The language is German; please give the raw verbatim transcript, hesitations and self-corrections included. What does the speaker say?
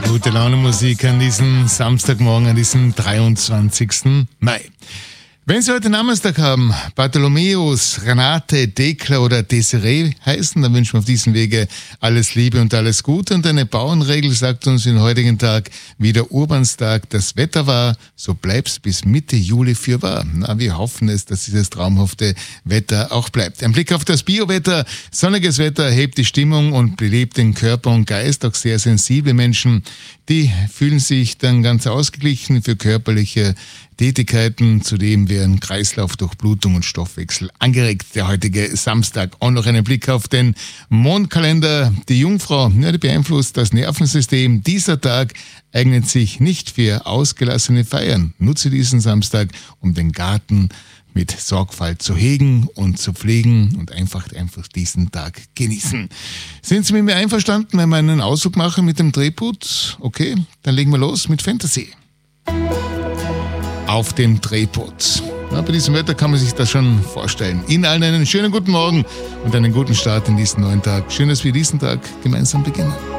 Gute Laune Musik an diesem Samstagmorgen, an diesem dreiundzwanzigsten Mai. Wenn Sie heute Namenstag haben, Bartholomäus, Renate, Dekla oder Desiree heißen, dann wünschen wir auf diesem Wege alles Liebe und alles Gute. Und eine Bauernregel sagt uns den heutigen Tag, wie der Urbanstag das Wetter war, so bleibt's bis Mitte Juli fürwahr. Na, wir hoffen es, dass dieses traumhafte Wetter auch bleibt. Ein Blick auf das Biowetter. Sonniges Wetter hebt die Stimmung und belebt den Körper und Geist. Auch sehr sensible Menschen, die fühlen sich dann ganz ausgeglichen für körperliche Tätigkeiten. Zudem werden Kreislauf, Durchblutung und Stoffwechsel angeregt. Der heutige Samstag. Auch noch einen Blick auf den Mondkalender. Die Jungfrau, ja, die beeinflusst das Nervensystem. Dieser Tag eignet sich nicht für ausgelassene Feiern. Nutze diesen Samstag, um den Garten mit Sorgfalt zu hegen und zu pflegen und einfach, einfach diesen Tag genießen. Sind Sie mit mir einverstanden, wenn wir einen Ausflug machen mit dem Drehput? Okay, dann legen wir los mit Fantasy. Auf dem Drehput. Na, bei diesem Wetter kann man sich das schon vorstellen. Ihnen allen einen schönen guten Morgen und einen guten Start in diesen neuen Tag. Schön, dass wir diesen Tag gemeinsam beginnen.